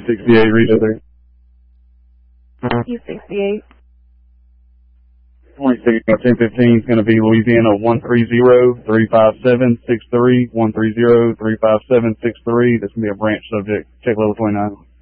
U68, reach out there. U68. 1015 is going to be Louisiana 130-357-63, 130-357-63. That's going to be a branch subject. Check level 29.